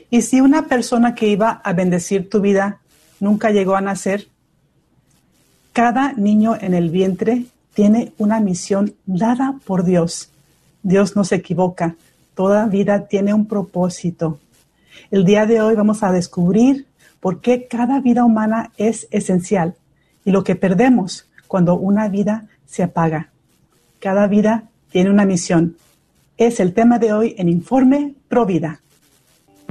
Y si una persona que iba a bendecir tu vida nunca llegó a nacer, cada niño en el vientre tiene una misión dada por Dios. Dios no se equivoca. Toda vida tiene un propósito. El día de hoy vamos a descubrir por qué cada vida humana es esencial y lo que perdemos cuando una vida se apaga. Cada vida tiene una misión. Es el tema de hoy en Informe Pro Vida.